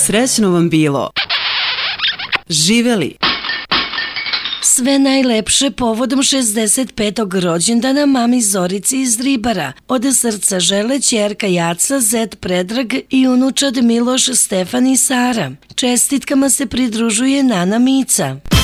Srećno vam bilo. Živeli. Sve najlepše povodom 65. rođendana mami Zorici iz Ribara. Od srca žele ćerka Jaca, zet Predrag i unučad Miloš, Stefan i Sara. Čestitkama se pridružuje Nana Mica.